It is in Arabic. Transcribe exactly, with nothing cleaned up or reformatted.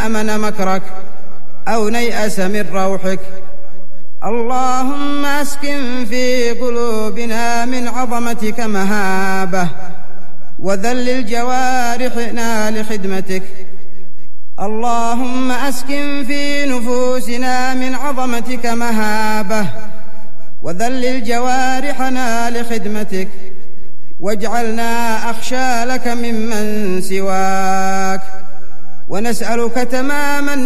أمن مكرك أو نيأس من روحك. اللهم أسكن في قلوبنا من عظمتك مهابة، وذلل جوارحنا لخدمتك. اللهم أسكن في نفوسنا من عظمتك مهابة، وذلل جوارحنا لخدمتك، واجعلنا أخشى لك ممن سواك، ونسألك تماما